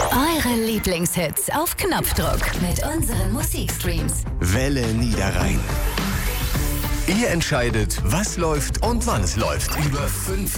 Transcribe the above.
Eure Lieblingshits auf Knopfdruck mit unseren Musikstreams. Welle Niederrhein. Ihr entscheidet, was läuft und wann es läuft. Über 5